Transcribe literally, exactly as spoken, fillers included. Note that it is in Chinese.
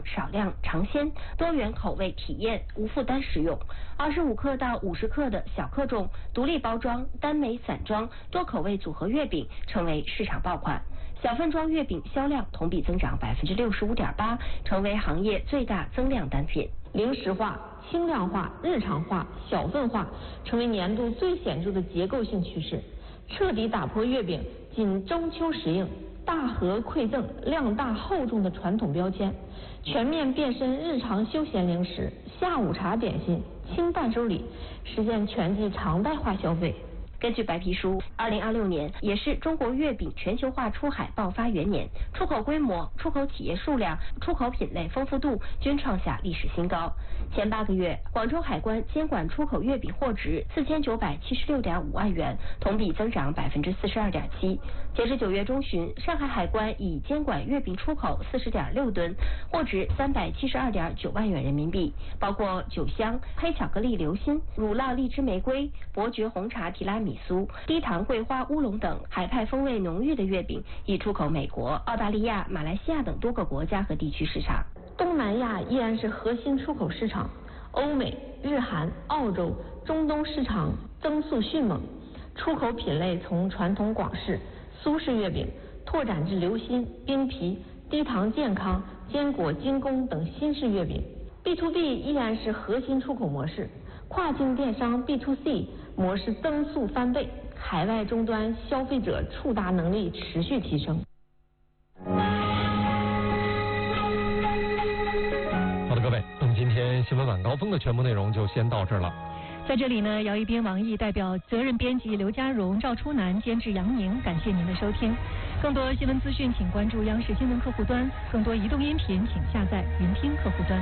少量尝鲜，多元口味体验，无负担食用。二十五克到五十克的小克重、独立包装、单枚散装、多口味组合月饼成为市场爆款。小份装月饼销量同比增长百分之六十五点八，成为行业最大增量单品。 零食化、轻量化、日常化、小份化成为年度最显著的结构性趋势，彻底打破月饼仅中秋时令、大盒馈赠、量大厚重的传统标签，全面变身日常休闲零食、下午茶点心、轻伴手礼，实现全季常态化消费。 根据白皮书，二零二六年也是中国月饼全球化出海爆发元年，出口规模、出口企业数量、出口品类丰富度均创下历史新高。前八个月，广州海关监管出口月饼货值四千九百七十六点五万元，同比增长百分之四十二点七。截至九月中旬，上海海关已监管月饼出口四十点六吨，货值三百七十二点九万元人民币，包括酒香、黑巧克力流心、乳酪荔枝玫瑰、伯爵红茶提拉米苏、低糖桂花乌龙等海派风味浓郁的月饼，已出口美国、澳大利亚、马来西亚等多个国家和地区市场。 东南亚依然是核心出口市场，欧美、日韩、澳洲、中东市场增速迅猛，出口品类从传统广式、苏式月饼拓展至流心、冰皮、低糖健康、坚果精工等新式月饼。B to B 依然是核心出口模式，跨境电商 B to C 模式增速翻倍，海外终端消费者触达能力持续提升。 好的，各位，那么今天新闻晚高峰的全部内容就先到这儿了。 在这里呢，姚一斌、王毅代表责任编辑刘家荣、赵初南，监制杨宁，感谢您的收听。更多新闻资讯，请关注央视新闻客户端；更多移动音频，请下载云听客户端。